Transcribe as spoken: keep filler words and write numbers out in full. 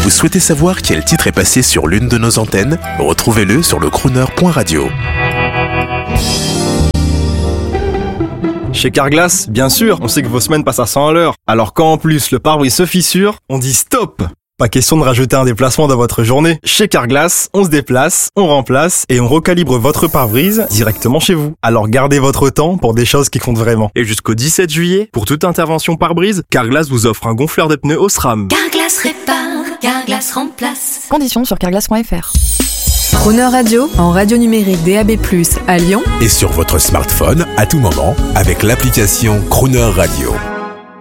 Vous souhaitez savoir quel titre est passé sur l'une de nos antennes ? Retrouvez-le sur le crooner point radio. Chez Carglass, bien sûr, on sait que vos semaines passent à cent à l'heure. Alors quand en plus le pare-brise se fissure, on dit stop! Pas question de rajouter un déplacement dans votre journée. Chez Carglass, on se déplace, on remplace et on recalibre votre pare-brise directement chez vous. Alors gardez votre temps pour des choses qui comptent vraiment. Et jusqu'au dix-sept juillet, pour toute intervention pare-brise, Carglass vous offre un gonfleur de pneus au SRAM. Carglass répare, Carglass remplace. Conditions sur carglass point f r. Crooner Radio, en radio numérique D A B plus, à Lyon. Et sur votre smartphone, à tout moment, avec l'application Crooner Radio.